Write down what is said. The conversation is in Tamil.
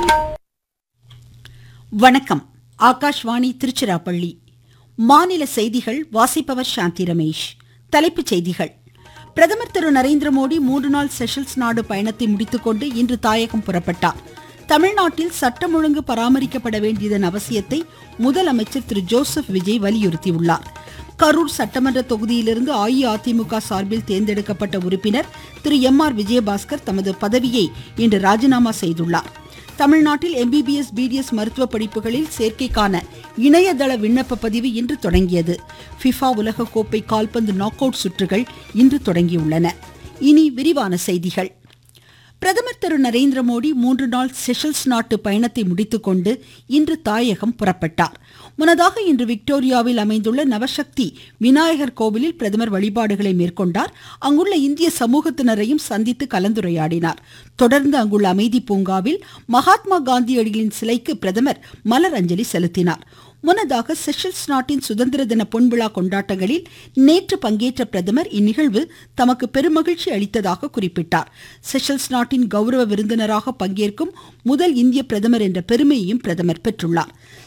வணக்கம். ஆகாஷ்வாணி திருச்சிராப்பள்ளி. மாநில செய்திகள் வாசிப்பவர் சாந்தி ரமேஷ். தலைப்புச் செய்திகள். பிரதமர் திரு நரேந்திர மோடி 3 நாள் செஷல்ஸ் நாடு பயணத்தை முடித்துக்கொண்டு இன்று தாயகம் புறப்பட்டார். தமிழ்நாட்டில் சட்டம் ஒழுங்கு பராமரிக்கப்பட வேண்டியதன் அவசியத்தை முதலமைச்சர் திரு ஜோசப் விஜய் வலியுறுத்தியுள்ளார். கரூர் சட்டமன்ற தொகுதியிலிருந்து அஇஅதிமுக சார்பில் தேர்ந்தெடுக்கப்பட்ட உறுப்பினர் திரு எம்.ஆர். விஜயபாஸ்கர் தமது பதவியை இன்று ராஜினாமா செய்துள்ளார். தமிழ்நாட்டில் MBBS, BDS மருத்துவ படிப்புகளில் சேர்க்கைக்கான இணையதள விண்ணப்ப பதிவு இன்று தொடங்கியது. ஃபிஃபா உலக கோப்பை கால்பந்து நாக் அவுட் சுற்றுகள் இன்று தொடங்கியுள்ளன. இனி விரிவான செய்திகள். பிரதமர் திரு நரேந்திர மோடி 3 நாள் செஷல்ஸ் நாட்டு பயணத்தை முடித்துக்கொண்டு இன்று தாயகம் புறப்பட்டார். முன்னதாக இன்று விக்டோரியாவில் அமைந்துள்ள நவசக்தி விநாயகர் கோவிலில் பிரதமர் வழிபாடுகளை மேற்கொண்டார். அங்குள்ள இந்திய சமூகத்தினரையும் சந்தித்து கலந்துரையாடினார். தொடர்ந்து அங்குள்ள அமைதி பூங்காவில் மகாத்மா காந்தியடிகளின் சிலைக்கு பிரதமர் மலர் அஞ்சலி செலுத்தினார். முன்னதாக செஷல்ஸ் நாட்டின் சுதந்திர தின பொன்விழா கொண்டாட்டங்களில் நேற்று பங்கேற்ற பிரதமர் இந்நிகழ்வு தமக்கு பெருமகிழ்ச்சி அளித்ததாக குறிப்பிட்டார். செஷல்ஸ் நாட்டின் கௌரவ விருந்தினராக பங்கேற்கும் முதல் இந்திய பிரதமர் என்ற பெருமையையும் பிரதமர் பெற்றுள்ளார்.